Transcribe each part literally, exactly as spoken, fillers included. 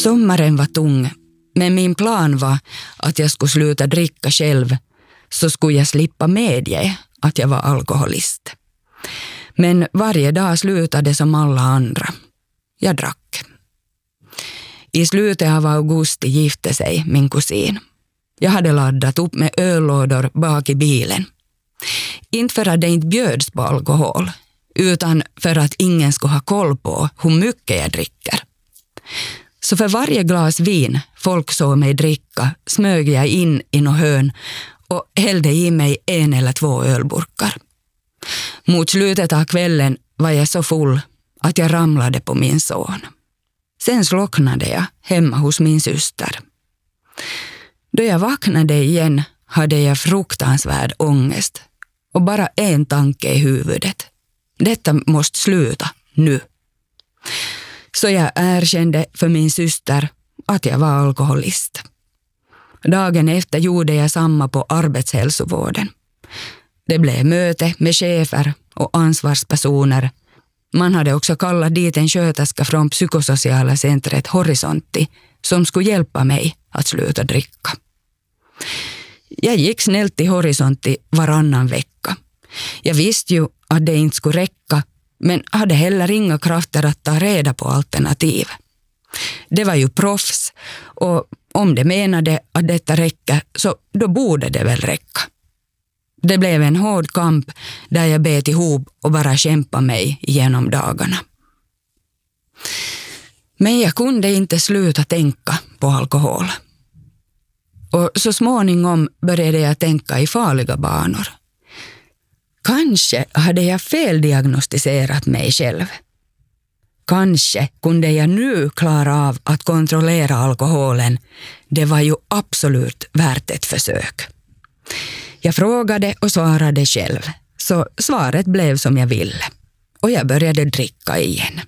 Sommaren var tung, men min plan var att jag skulle sluta dricka själv, så skulle jag slippa medge att jag var alkoholist. Men varje dag slutade som alla andra. Jag drack. I slutet av augusti gifte sig min kusin. Jag hade laddat upp med öllådor bak i bilen. Inte för att det inte bjöds på alkohol, utan för att ingen skulle ha koll på hur mycket jag dricker. Så för varje glas vin folk såg mig dricka smög jag in i något hörn och hällde i mig en eller två ölburkar. Mot slutet av kvällen var jag så full att jag ramlade på min son. Sen slocknade jag hemma hos min syster. Då jag vaknade igen hade jag fruktansvärd ångest och bara en tanke i huvudet. Detta måste sluta nu. Så jag erkände för min syster att jag var alkoholist. Dagen efter gjorde jag samma på arbetshälsovården. Det blev möte med chefer och ansvarspersoner. Man hade också kallat dit en sköterska från psykosociala centret Horisontti som skulle hjälpa mig att sluta dricka. Jag gick snällt till Horisontti varannan vecka. Jag visste ju att det inte skulle räcka, men hade heller inga krafter att ta reda på alternativ. Det var ju proffs, och om det menade att detta räcker så då borde det väl räcka. Det blev en hård kamp där jag bet ihop och bara kämpade mig genom dagarna. Men jag kunde inte sluta tänka på alkohol. Och så småningom började jag tänka i farliga banor. Kanske hade jag feldiagnostiserat mig själv. Kanske kunde jag nu klara av att kontrollera alkoholen. Det var ju absolut värt ett försök. Jag frågade och svarade själv, så svaret blev som jag ville. Och jag började dricka igen.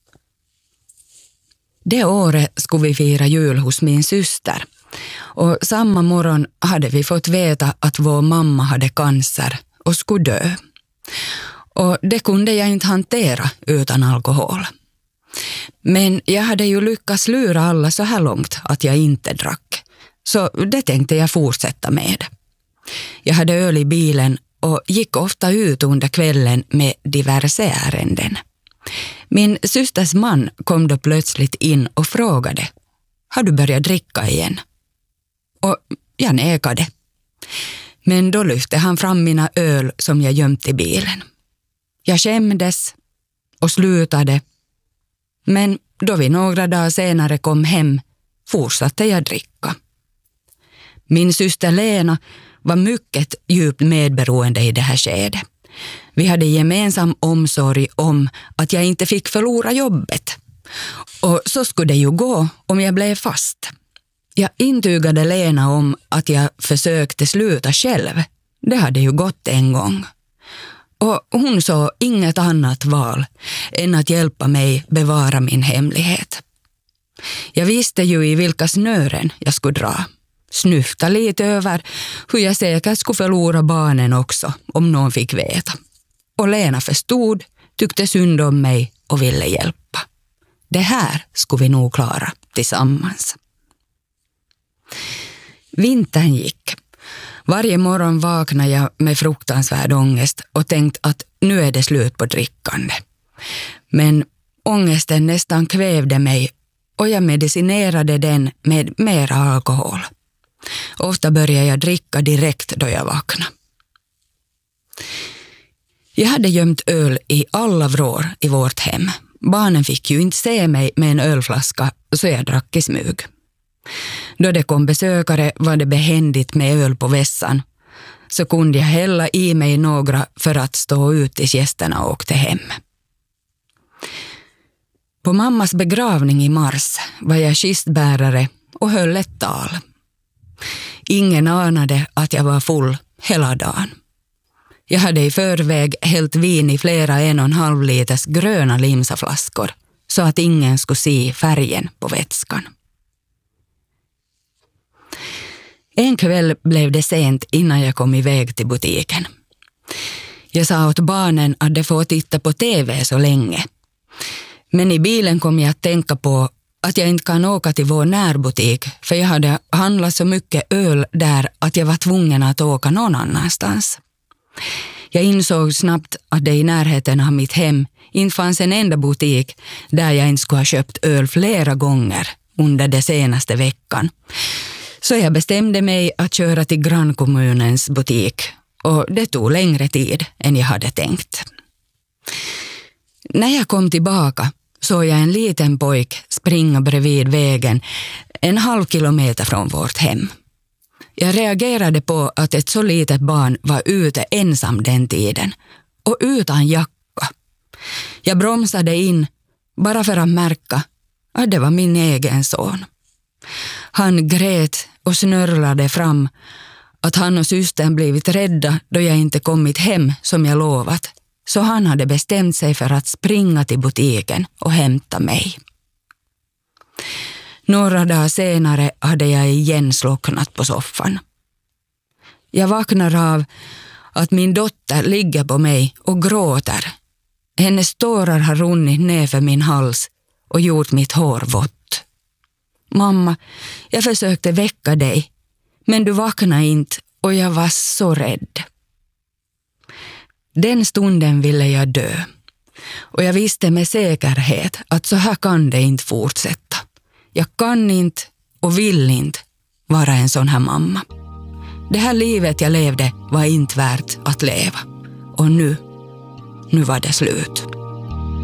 Det året skulle vi fira jul hos min syster. Och samma morgon hade vi fått veta att vår mamma hade cancer och skulle dö. Och det kunde jag inte hantera utan alkohol. Men jag hade ju lyckats lura alla så här långt att jag inte drack. Så det tänkte jag fortsätta med. Jag hade öl i bilen och gick ofta ut under kvällen med diverse ärenden. Min systers man kom då plötsligt in och frågade: "Har du börjat dricka igen?" Och jag nekade. Men då lyfte han fram mina öl som jag gömt i bilen. Jag skämdes och slutade. Men då vi några dagar senare kom hem fortsatte jag dricka. Min syster Lena var mycket djupt medberoende i det här skedet. Vi hade gemensam omsorg om att jag inte fick förlora jobbet. Och så skulle det ju gå om jag blev fast. Jag intygade Lena om att jag försökte sluta själv. Det hade ju gått en gång. Och hon såg inget annat val än att hjälpa mig bevara min hemlighet. Jag visste ju i vilka snören jag skulle dra. Snyfta lite över hur jag säkert skulle förlora barnen också om någon fick veta. Och Lena förstod, tyckte synd om mig och ville hjälpa. Det här skulle vi nog klara tillsammans. Vintern gick. Varje morgon vaknade jag med fruktansvärd ångest och tänkte att nu är det slut på drickande. Men ångesten nästan kvävde mig och jag medicinerade den med mera alkohol. Ofta började jag dricka direkt då jag vaknade. Jag hade gömt öl i alla vrår i vårt hem. Barnen fick ju inte se mig med en ölflaska, så jag drack i smyg. Då det kom besökare var det behändigt med öl på vässan, så kunde jag hälla i mig några för att stå ut tills gästerna åkte hem. På mammas begravning i mars var jag kistbärare och höll ett tal. Ingen anade att jag var full hela dagen. Jag hade i förväg hällt vin i flera en och en halv liters gröna limsaflaskor så att ingen skulle se färgen på vätskan. En kväll blev det sent innan jag kom iväg till butiken. Jag sa åt barnen att de får titta på tv så länge. Men i bilen kom jag att tänka på att jag inte kan åka till vår närbutik för jag hade handlat så mycket öl där att jag var tvungen att åka någon annanstans. Jag insåg snabbt att det i närheten av mitt hem inte fanns en enda butik där jag inte skulle ha köpt öl flera gånger under den senaste veckan. Så jag bestämde mig att köra till grannkommunens butik och det tog längre tid än jag hade tänkt. När jag kom tillbaka såg jag en liten pojk springa bredvid vägen en halv kilometer från vårt hem. Jag reagerade på att ett så litet barn var ute ensam den tiden och utan jacka. Jag bromsade in bara för att märka att det var min egen son. Han grät och snörlade fram att han och systern blivit rädda då jag inte kommit hem som jag lovat, så han hade bestämt sig för att springa till butiken och hämta mig. Några dagar senare hade jag igen slocknat på soffan. Jag vaknar av att min dotter ligger på mig och gråter. Hennes tårar har runnit ner för min hals och gjort mitt hår vått. Mamma, jag försökte väcka dig, men du vaknade inte och jag var så rädd. Den stunden ville jag dö och jag visste med säkerhet att så här kan det inte fortsätta. Jag kan inte och vill inte vara en sån här mamma. Det här livet jag levde var inte värt att leva. Och nu, nu var det slut.